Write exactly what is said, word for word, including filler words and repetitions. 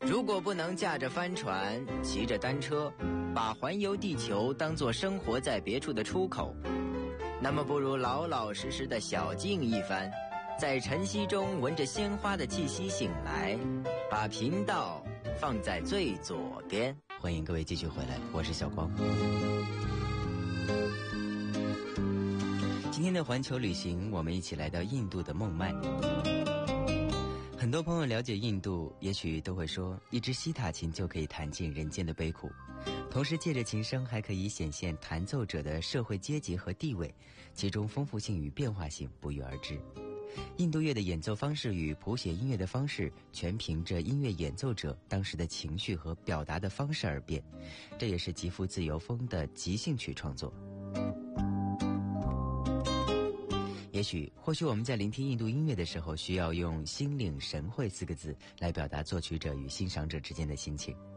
如果不能驾着帆船，骑着单车，把环游地球当作生活在别处的出口，那么不如老老实实的小静一番，在晨曦中闻着鲜花的气息醒来，把频道放在最左边。欢迎各位继续回来，我是小光。今天的环球旅行，我们一起来到印度的孟买。很多朋友了解印度，也许都会说，一支西塔琴就可以弹尽人间的悲苦，同时借着琴声还可以显现弹奏者的社会阶级和地位，其中丰富性与变化性不一而知。印度乐的演奏方式与谱写音乐的方式全凭着音乐演奏者当时的情绪和表达的方式而变，这也是极富自由风的即兴曲创作。也许或许我们在聆听印度音乐的时候，需要用心领神会四个字来表达作曲者与欣赏者之间的心情。